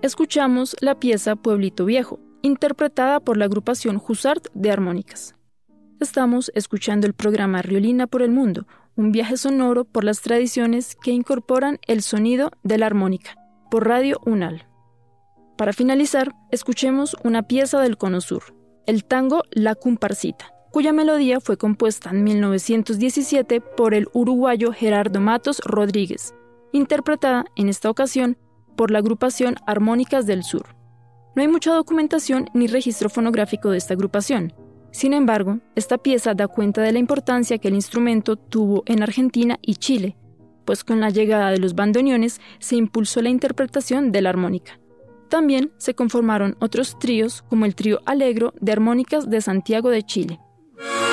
escuchamos la pieza Pueblito Viejo, interpretada por la agrupación Husart de Armónicas. Estamos escuchando el programa Riolina por el Mundo, un viaje sonoro por las tradiciones que incorporan el sonido de la armónica, por Radio UNAL. Para finalizar, escuchemos una pieza del Cono Sur, el tango La Comparsita, cuya melodía fue compuesta en 1917 por el uruguayo Gerardo Matos Rodríguez, interpretada en esta ocasión por la agrupación Armónicas del Sur. No hay mucha documentación ni registro fonográfico de esta agrupación. Sin embargo, esta pieza da cuenta de la importancia que el instrumento tuvo en Argentina y Chile, pues con la llegada de los bandoneones se impulsó la interpretación de la armónica. También se conformaron otros tríos como el Trío Alegro de Armónicas de Santiago de Chile.